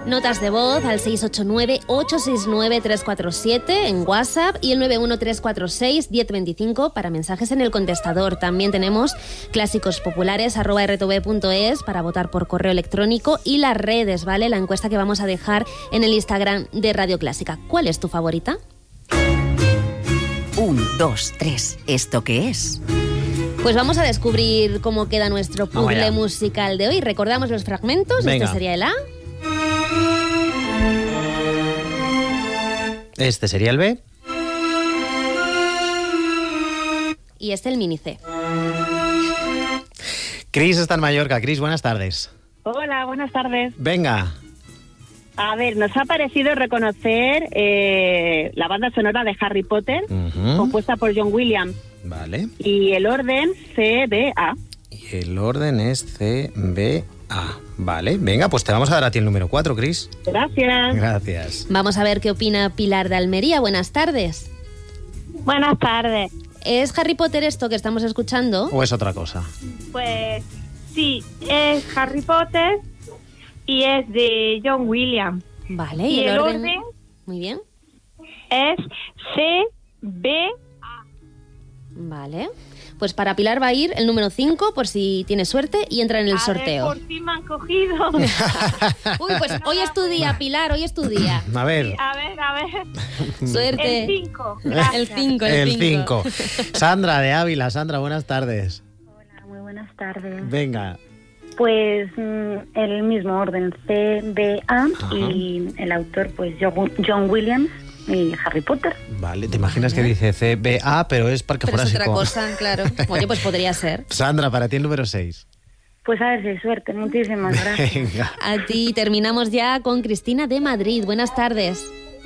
Notas de voz al 689-869-347 en WhatsApp y el 91346-1025 para mensajes en el contestador. También tenemos clásicos populares @rtv.es para votar por correo electrónico y las redes, ¿vale? La encuesta que vamos a dejar en el Instagram de Radio Clásica. ¿Cuál es tu favorita? 1, 2, 3. ¿Esto qué es? Pues vamos a descubrir cómo queda nuestro puzzle allá. musical de hoy. Recordamos los fragmentos. Venga. Este sería el A. Este sería el B. Y este el mini C. Cris está en Mallorca. Cris, buenas tardes. Hola, buenas tardes. Venga. A ver, nos ha parecido reconocer la banda sonora de Harry Potter, compuesta por John Williams, Vale. y el orden CBA. Y el orden es C, B, A. Vale. Venga, pues te vamos a dar a ti el número 4, Cris. Gracias. Gracias. Vamos a ver qué opina Pilar de Almería. Buenas tardes. Buenas tardes. ¿Es Harry Potter esto que estamos escuchando? ¿O es otra cosa? Pues sí, es Harry Potter y es de John Williams. Vale. Y el orden Muy bien. es CB. Vale. Pues para Pilar va a ir el número 5 por si tiene suerte y entra en el sorteo. A ver, por fin me han cogido. Uy, pues hoy es tu día, Pilar, hoy es tu día. A ver. A ver. Suerte. El 5. El 5, El 5. Sandra de Ávila. Sandra, buenas tardes. Hola, muy buenas tardes. Venga. Pues el mismo orden, CBA, y el autor, pues John Williams y Harry Potter. Vale, te imaginas que dice C, B, A, pero es para que Pero fuera es así otra como- cosa, claro. Oye, pues podría ser. Sandra, para ti el número 6. Pues a ver si hay suerte, muchísimas gracias. Venga. A ti terminamos ya con Cristina de Madrid. Buenas tardes.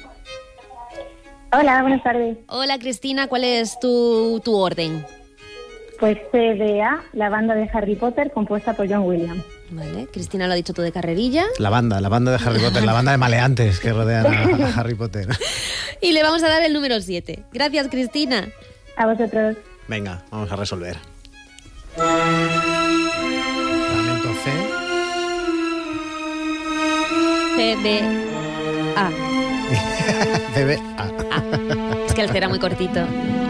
Hola, buenas tardes. Hola Cristina, ¿cuál es tu orden? Pues CBA, la banda de Harry Potter compuesta por John Williams. Vale, Cristina lo ha dicho tú de carrerilla. La banda de Harry Potter, la banda de maleantes que rodean a Harry Potter. Y le vamos a dar el número 7. Gracias, Cristina. A vosotros. Venga, vamos a resolver. Fragmento C. CBA. C, B, A. Es que el C era muy cortito.